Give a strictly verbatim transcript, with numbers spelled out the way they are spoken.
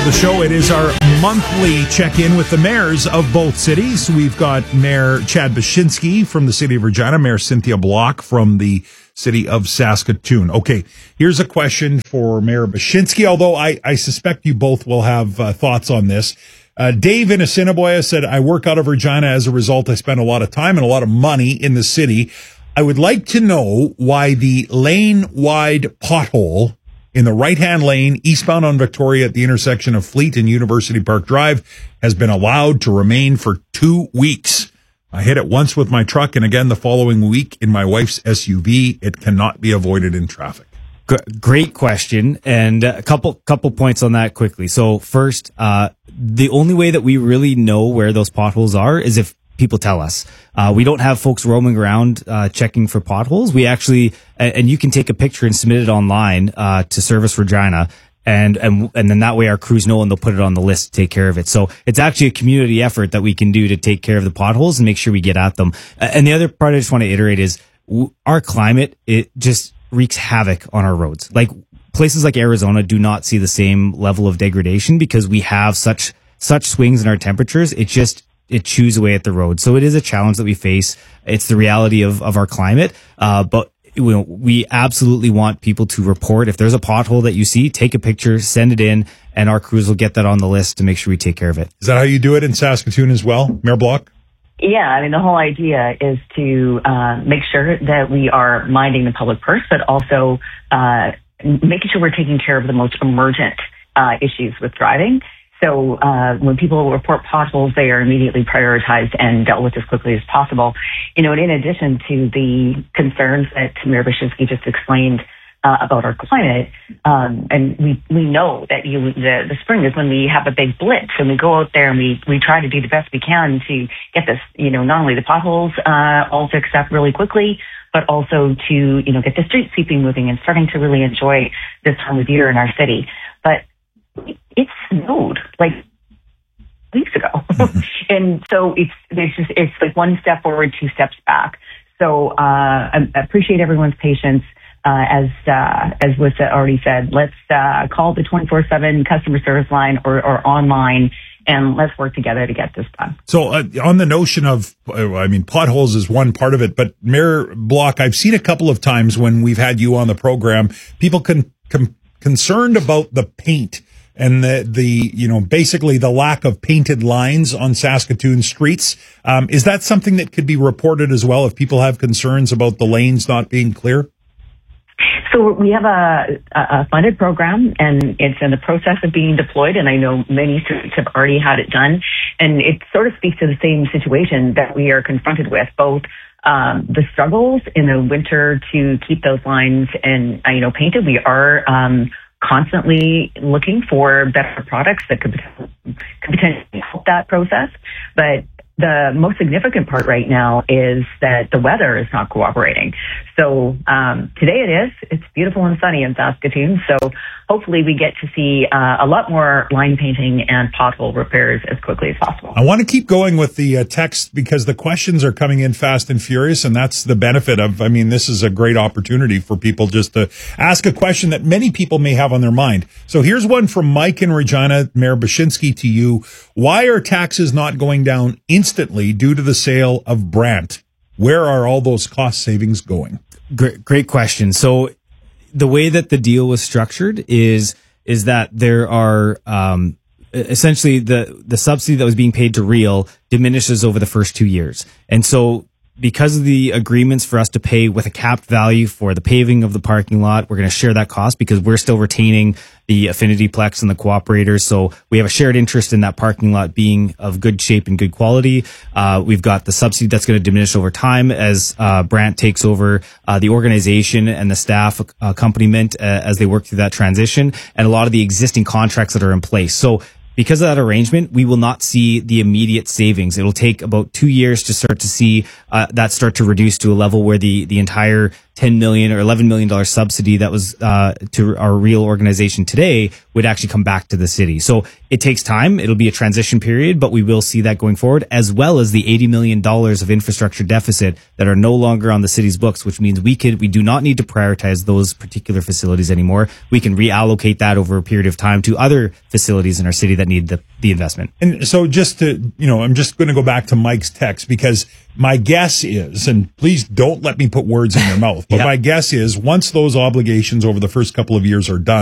The show, it is our monthly check-in with the mayors of both cities. We've got Mayor Chad Baczynski from the city of Regina, Mayor Cynthia Block from the city of Saskatoon. Okay, here's a question for Mayor Baczynski, although I, I suspect you both will have uh, thoughts on this. Uh, Dave in Assiniboia said, I work out of Regina. As a result, I spend a lot of time and a lot of money in the city. I would like to know why the lane-wide pothole in the right-hand lane, eastbound on Victoria at the intersection of Fleet and University Park Drive has been allowed to remain for two weeks. I hit it once with my truck and again the following week in my wife's S U V. It cannot be avoided in traffic. Great question. And a couple, couple points on that quickly. So first, uh, the only way that we really know where those potholes are is if people tell us. Uh, we don't have folks roaming around uh, checking for potholes. We actually, and you can take a picture and submit it online uh, to Service Regina, and and and then that way our crews know and they'll put it on the list to take care of it. So it's actually a community effort that we can do to take care of the potholes and make sure we get at them. And the other part I just want to iterate is our climate, it just wreaks havoc on our roads. Like places like Arizona do not see the same level of degradation because we have such such swings in our temperatures. It just it chews away at the road. So it is a challenge that we face. It's the reality of, of our climate. Uh, but we, we absolutely want people to report. If there's a pothole that you see, take a picture, send it in, and our crews will get that on the list to make sure we take care of it. Is that how you do it in Saskatoon as well, Mayor Block? Yeah, I mean, the whole idea is to uh, make sure that we are minding the public purse, but also uh, making sure we're taking care of the most emergent uh, issues with driving. So uh, when people report potholes, they are immediately prioritized and dealt with as quickly as possible. You know, and in addition to the concerns that Mayor Baczynski just explained uh, about our climate, um, and we, we know that you the, the spring is when we have a big blitz, and we go out there and we, we try to do the best we can to get this, you know, not only the potholes uh, all fixed up really quickly, but also to, you know, get the street sweeping moving and starting to really enjoy this time of year in our city. But it snowed like weeks ago. Mm-hmm. And so it's, it's just, it's like one step forward, two steps back. So, uh, I appreciate everyone's patience. Uh, as, uh, as was already said, let's, uh, call the twenty-four seven customer service line or, or online, and let's work together to get this done. So uh, on the notion of, uh, I mean, potholes is one part of it, but Mayor Block, I've seen a couple of times when we've had you on the program, people can, com- concerned about the paint and the, the, you know, basically the lack of painted lines on Saskatoon streets. Um, is that something that could be reported as well if people have concerns about the lanes not being clear? So we have a, a funded program, and it's in the process of being deployed, and I know many cities have already had it done. And it sort of speaks to the same situation that we are confronted with, both um, the struggles in the winter to keep those lines and, uh, you know, painted. We are um, constantly looking for better products that could, could potentially help that process. But the most significant part right now is that the weather is not cooperating. So um, today it is. It's beautiful and sunny in Saskatoon. So hopefully we get to see uh, a lot more line painting and pothole repairs as quickly as possible. I want to keep going with the uh, text because the questions are coming in fast and furious, and that's the benefit of, I mean, this is a great opportunity for people just to ask a question that many people may have on their mind. So here's one from Mike in Regina. Mayor Baczynski, to you. Why are taxes not going down instantly due to the sale of Brandt? Where are all those cost savings going? Great, great question. So the way that the deal was structured is is that there are um, essentially the the subsidy that was being paid to Real diminishes over the first two years, and so because of the agreements for us to pay with a capped value for the paving of the parking lot, we're going to share that cost because we're still retaining the Affinity Plex and the cooperators. So we have a shared interest in that parking lot being of good shape and good quality. Uh, we've got the subsidy that's going to diminish over time as uh, Brandt takes over uh, the organization and the staff accompaniment uh, as they work through that transition, and a lot of the existing contracts that are in place. So because of that arrangement, we will not see the immediate savings. It'll take about two years to start to see uh, that start to reduce to a level where the, the entire ten million dollars or eleven million dollars subsidy that was uh, to our Real organization today would actually come back to the city. So it takes time. It'll be a transition period, but we will see that going forward, as well as the eighty million dollars of infrastructure deficit that are no longer on the city's books, which means we could, we do not need to prioritize those particular facilities anymore. We can reallocate that over a period of time to other facilities in our city that need the, the investment. And so just to, you know, I'm just going to go back to Mike's text, because my guess is, and please don't let me put words in your mouth, but yeah. my guess is once those obligations over the first couple of years are done,